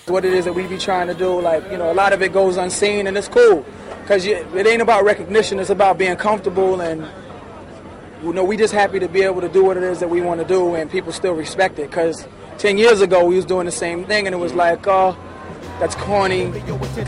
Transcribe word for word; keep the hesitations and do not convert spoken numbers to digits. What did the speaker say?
what it is that we be trying to do. Like, you know, a lot of it goes unseen, and it's cool because it ain't about recognition. It's about being comfortable, and you know, we just happy to be able to do what it is that we want to do, and people still respect it. Because ten years ago, we was doing the same thing, and it was like, oh, that's corny.